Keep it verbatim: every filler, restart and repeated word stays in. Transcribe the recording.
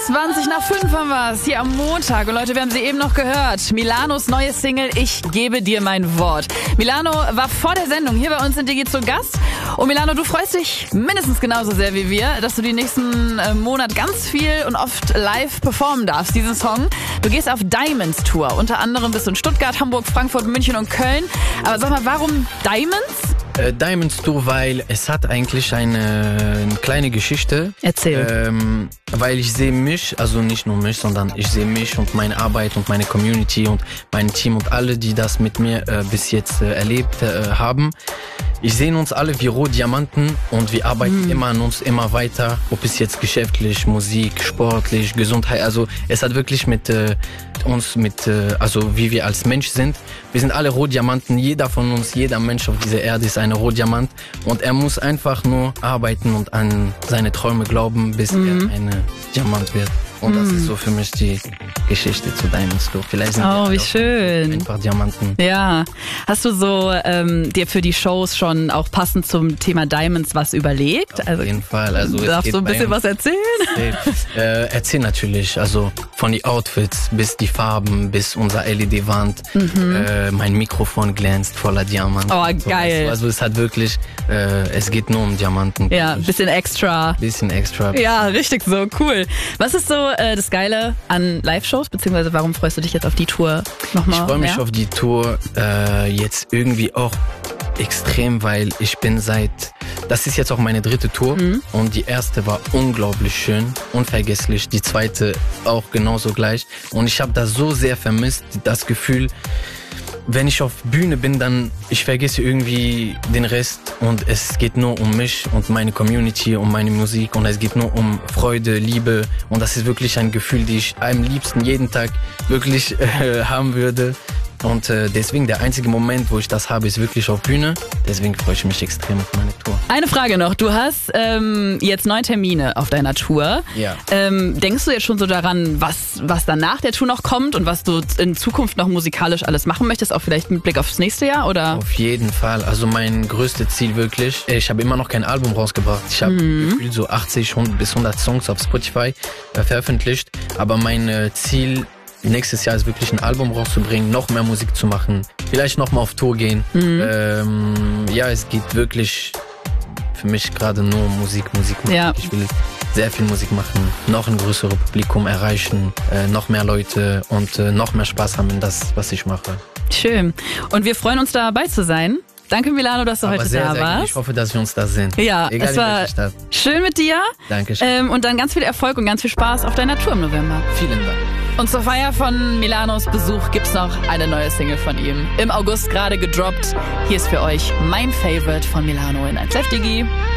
zwanzig nach fünf haben wir es hier am Montag. Und Leute, wir haben sie eben noch gehört. Milanos neue Single, Ich gebe dir mein Wort. Milano war vor der Sendung hier bei uns in Digi zu Gast. Und Milano, du freust dich mindestens genauso sehr wie wir, dass du die nächsten äh, Monat ganz viel und oft live performen darfst, diesen Song. Du gehst auf Diamonds Tour. Unter anderem bist du in Stuttgart, Hamburg, Frankfurt, München und Köln. Aber sag mal, warum Diamonds? Äh, Diamonds Tour, weil es hat eigentlich eine, eine kleine Geschichte. Erzähl. Ähm, weil ich sehe mich, also nicht nur mich, sondern ich sehe mich und meine Arbeit und meine Community und mein Team und alle, die das mit mir äh, bis jetzt äh, erlebt äh, haben. Ich sehe uns alle wie Rohdiamanten und wir arbeiten mhm. immer an uns, immer weiter, ob es jetzt geschäftlich, Musik, sportlich, Gesundheit, also es hat wirklich mit äh, uns, mit äh, also wie wir als Mensch sind. Wir sind alle Rohdiamanten, jeder von uns, jeder Mensch auf dieser Erde ist ein Rohdiamant und er muss einfach nur arbeiten und an seine Träume glauben, bis mhm. er ein Diamant wird. Und das ist so für mich die Geschichte zu Diamonds Tour. Vielleicht sind oh, wie schön. Ein paar Diamanten. Ja. Hast du so ähm, dir für die Shows schon auch passend zum Thema Diamonds was überlegt? Auf also, jeden Fall. Also darfst du ein bisschen was erzählen? Äh, erzähl natürlich. Also von die Outfits bis die Farben, bis unser L E D-Wand. Mhm. Äh, mein Mikrofon glänzt voller Diamanten. Oh, geil. So. Also es hat wirklich, äh, es geht nur um Diamanten. Ja, ein bisschen extra. Bisschen extra. Ja, richtig so. Cool. Was ist so äh, das Geile an Live-Shows, beziehungsweise warum freust du dich jetzt auf die Tour nochmal? Ich freue mich mehr? auf die Tour äh, jetzt irgendwie auch extrem, weil ich bin seit, das ist jetzt auch meine dritte Tour mhm. und die erste war unglaublich schön, unvergesslich, die zweite auch genauso gleich und ich habe das so sehr vermisst, das Gefühl, wenn ich auf Bühne bin, dann ich vergesse irgendwie den Rest und es geht nur um mich und meine Community, um meine Musik und es geht nur um Freude, Liebe und das ist wirklich ein Gefühl, die ich am liebsten jeden Tag wirklich äh, haben würde. Und äh, deswegen der einzige Moment, wo ich das habe, ist wirklich auf Bühne. Deswegen freue ich mich extrem auf meine Tour. Eine Frage noch. Du hast ähm, jetzt neun Termine auf deiner Tour. Ja. Ähm, denkst du jetzt schon so daran, was, was dann nach der Tour noch kommt und was du in Zukunft noch musikalisch alles machen möchtest? Auch vielleicht mit Blick aufs nächste Jahr? Oder? Auf jeden Fall. Also mein größtes Ziel wirklich. Ich habe immer noch kein Album rausgebracht. Ich habe mhm. gefühlt so achtzig bis hundert Songs auf Spotify äh, veröffentlicht. Aber mein äh, Ziel nächstes Jahr ist wirklich ein Album rauszubringen, noch mehr Musik zu machen, vielleicht noch mal auf Tour gehen. Mhm. Ähm, ja, es geht wirklich für mich gerade nur um Musik, Musik, Musik. Ja. Ich will sehr viel Musik machen, noch ein größeres Publikum erreichen, äh, noch mehr Leute und äh, noch mehr Spaß haben in das, was ich mache. Schön. Und wir freuen uns, dabei zu sein. Danke, Milano, dass du Aber heute sehr, da sehr warst. gut. Ich hoffe, dass wir uns da sehen. Ja, egal es war schön mit dir. Dankeschön. Ähm, und dann ganz viel Erfolg und ganz viel Spaß auf deiner Tour im November. Vielen Dank. Und zur Feier von Milanos Besuch gibt's noch eine neue Single von ihm. Im August gerade gedroppt. Hier ist für euch mein Favorite von Milano in eins Live Digi.